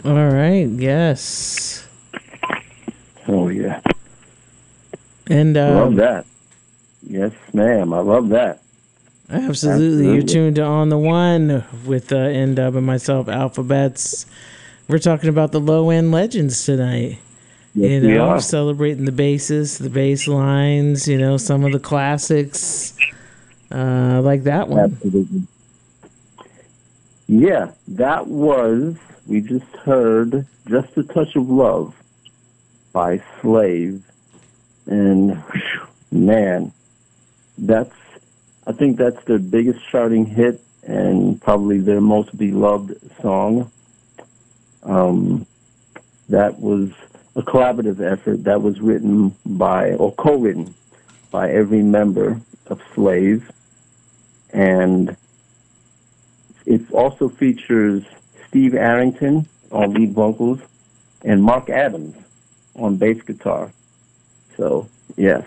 All right. Yes. Oh yeah, And love that. Yes, ma'am. I love that. absolutely, you're Absolutely. tuned to On the One with N Dub and myself, Alphabets. We're talking about the low end legends tonight. Yes, we are. Celebrating the basses, the bass lines, some of the classics, like that one. Absolutely. Yeah, that was. We just heard "Just a Touch of Love" by Slave, and whew, man, that's. I think that's their biggest charting hit and probably their most beloved song. Um, that was a collaborative effort that was written by or co-written by every member of Slave, and it also features Steve Arrington on lead vocals and Mark Adams on bass guitar. So, yes.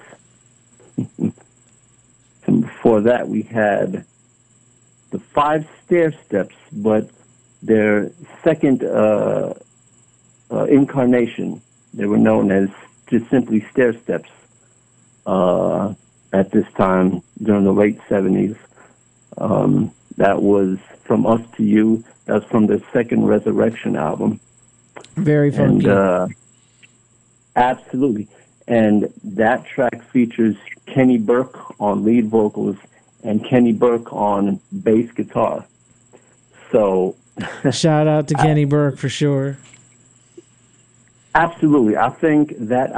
And before that, we had the Five Stair Steps, but their second incarnation. They were known as just simply Stair Steps at this time during the late 70s. That was From Us to You. That's from their second Resurrection album. Very And funky. absolutely. And that track features Kenny Burke on lead vocals and Kenny Burke on bass guitar. So, Shout out to Kenny Burke for sure. absolutely. I think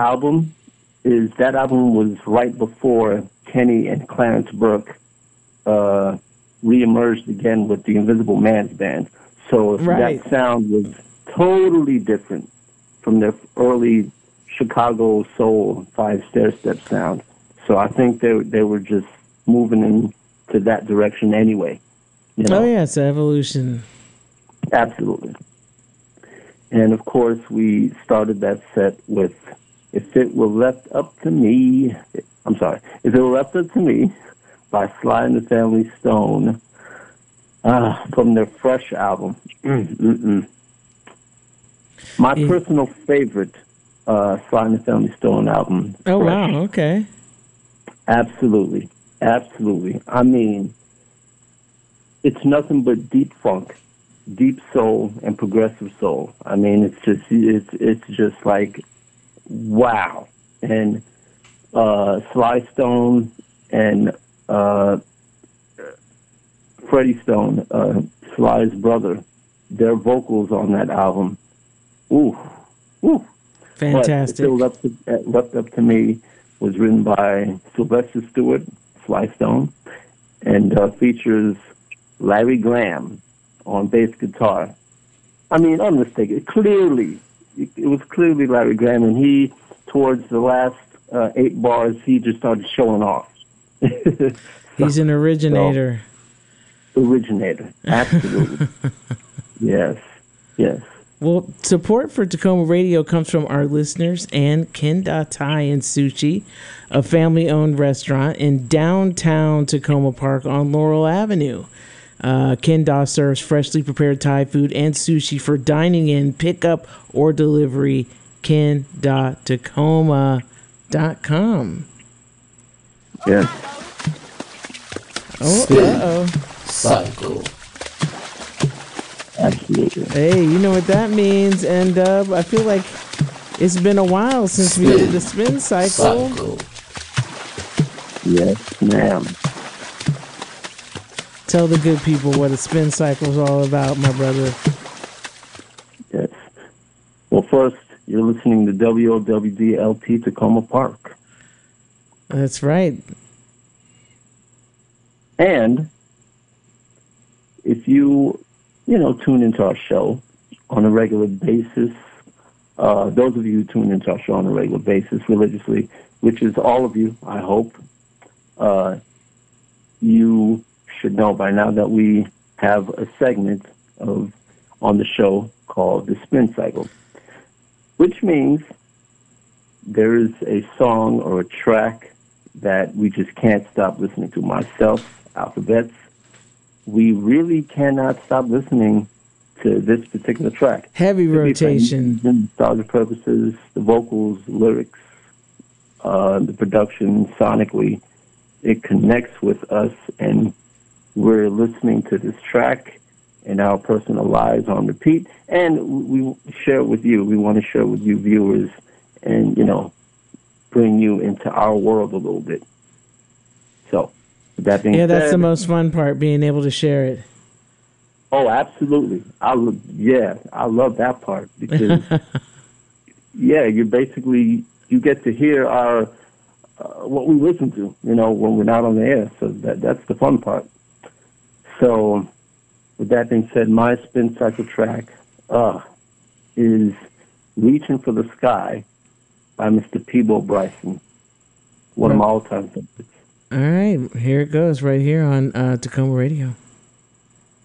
that album was right before Kenny and Clarence Burke uh, reemerged again with the Invisible Man's Band. So that Right. sound was totally different from their early Chicago soul Five Stair Step sound. So I think they were just moving into that direction anyway. You Oh know, yeah, it's evolution. absolutely. And of course, we started that set with "If It Were Left Up to Me." I'm sorry, "If It Were Left Up to Me" by Sly and the Family Stone from their Fresh album. Mm-mm-mm. My Yeah. personal favorite Sly and the Family Stone album, Oh Fresh. wow. Okay. Absolutely, absolutely. I mean, it's nothing but deep funk, deep soul, and progressive soul. I mean, it's just like wow. And Sly Stone and uh, Freddie Stone, Sly's brother, their vocals on that album, ooh, ooh. But If It Fantastic. Were Left Up to Me was written by Sylvester Stewart, Sly Stone, and features Larry Graham on bass guitar. I mean, unmistakable. Clearly, it was clearly Larry Graham, and he, towards the last 8 bars, he just started showing off. so, He's an so, originator. originator, absolutely. Yes, yes, Well, support for Tacoma Radio comes from our listeners and Kenda Thai and Sushi, a family owned restaurant in downtown Tacoma Park on Laurel Avenue. Kenda serves freshly prepared Thai food and sushi for dining in, pickup, or delivery. Ken.tacoma.com. yes. Oh, Spin uh-oh. cycle. Absolutely. Hey, you know what that means. And I feel like it's been a while since we did the spin cycle. Yes, ma'am. Tell the good people what a spin cycle is all about, my brother. Yes. Well, first, you're listening to WOWDLP Tacoma Park. That's right. And if you tune into our show on a regular basis, those of you who tune into our show on a regular basis religiously, which is all of you, I hope, you should know by now that we have a segment on the show called the Spin Cycle, which means there is a song or a track that we just can't stop listening to. Myself, Alphabets, we really cannot stop listening to this particular track. Heavy rotation. For nostalgic purposes, the vocals, lyrics, the production, sonically, it connects with us, and we're listening to this track in our personal lives on repeat, and we share it with you. We want to share it with you viewers and, bring you into our world a little bit. So, with that being said... that's the most fun part, being able to share it. Oh, absolutely. I love that part because, you get to hear our what we listen to, when we're not on the air. So that's the fun part. So, with that being said, my spin cycle track is "Reaching for the Sky" by Mr. Peabo Bryson, one of my all-time favorites. All right, here it goes, right here on Tacoma Radio.